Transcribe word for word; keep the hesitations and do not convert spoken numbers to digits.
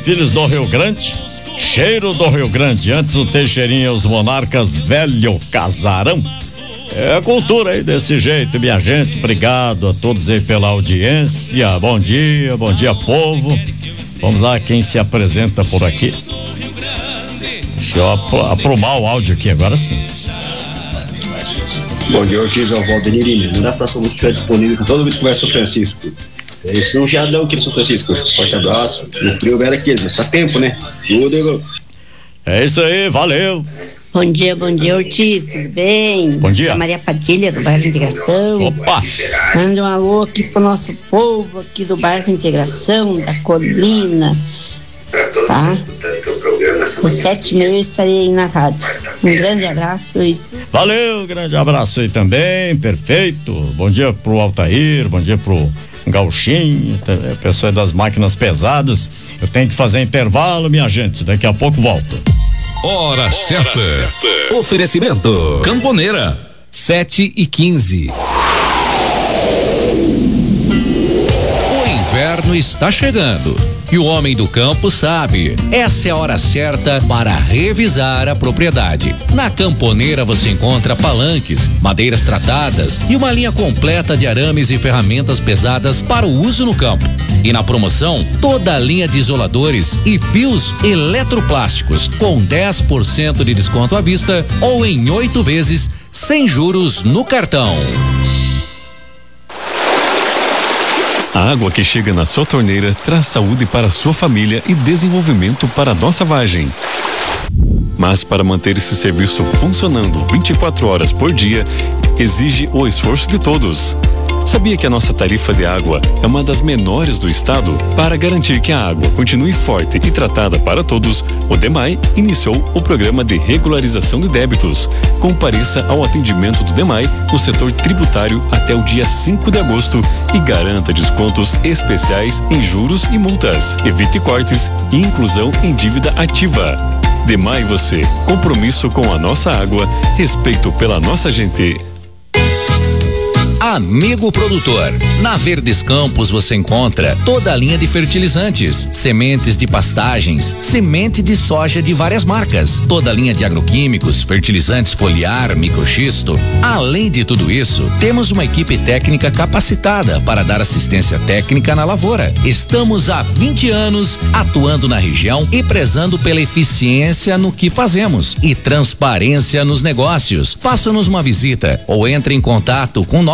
filhos do Rio Grande, cheiro do Rio Grande, antes o Teixeirinha e os Monarcas, velho casarão. É a cultura aí desse jeito, minha gente. Obrigado a todos aí pela audiência. Bom dia, bom dia, povo. Vamos lá, quem se apresenta por aqui. Deixa eu aprumar o áudio aqui agora sim. Bom dia, Ortiz, é o Valdenir Lima. Não dá pra se estiver disponível que toda vez que conversa o Francisco. É isso, não já dá aqui no São Francisco. Forte abraço. No frio era aqui, mas tá tempo, né? Tudo. É isso aí, valeu. Bom dia, bom dia, Ortiz, tudo bem? Bom dia. É Maria Padilha, do bairro Integração. Opa! Manda um alô aqui pro nosso povo aqui do bairro Integração, da Colina, tá? Às sete e meia eu estarei aí na rádio. Um grande abraço e... Valeu, grande abraço aí também, perfeito. Bom dia pro Altair, bom dia pro Gauchinho, pessoa das máquinas pesadas. Eu tenho que fazer intervalo, minha gente, daqui a pouco volto. Hora, Hora certa. certa. Oferecimento Camponeira, sete e quinze. O inverno está chegando e o homem do campo sabe. Essa é a hora certa para revisar a propriedade. Na Camponeira você encontra palanques, madeiras tratadas e uma linha completa de arames e ferramentas pesadas para o uso no campo. E na promoção, toda a linha de isoladores e fios eletroplásticos com dez por cento de desconto à vista ou em oito vezes sem juros no cartão. A água que chega na sua torneira traz saúde para a sua família e desenvolvimento para a nossa vargem. Mas para manter esse serviço funcionando vinte e quatro horas por dia, exige o esforço de todos. Sabia que a nossa tarifa de água é uma das menores do estado? Para garantir que a água continue forte e tratada para todos, o DEMAI iniciou o programa de regularização de débitos. Compareça ao atendimento do DEMAI no setor tributário até o dia cinco de agosto e garanta descontos especiais em juros e multas. Evite cortes e inclusão em dívida ativa. DEMAI você, compromisso com a nossa água, respeito pela nossa gente. Amigo produtor, na Verdes Campos você encontra toda a linha de fertilizantes, sementes de pastagens, semente de soja de várias marcas, toda a linha de agroquímicos, fertilizantes foliar, microxisto. Além de tudo isso, temos uma equipe técnica capacitada para dar assistência técnica na lavoura. Estamos há vinte anos atuando na região e prezando pela eficiência no que fazemos e transparência nos negócios. Faça-nos uma visita ou entre em contato com nós